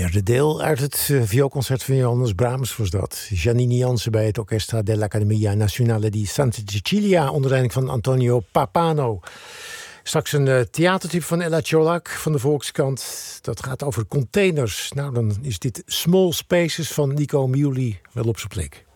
derde deel uit het vioolconcert van Johannes Brahms was dat. Giannini Jansen bij het Orchestra dell'Accademia Nazionale di Santa Cecilia onder leiding van Antonio Papano. Straks een theatertype van Ella Cholak van de Volkskrant. Dat gaat over containers. Nou, dan is dit Small Spaces van Nico Miuli wel op zijn plek.